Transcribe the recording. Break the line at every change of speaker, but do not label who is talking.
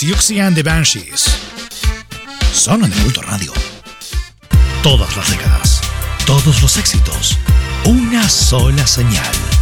Siouxsie and the Banshees. Son en el Culto Radio. Todas las décadas, todos los éxitos, una sola señal.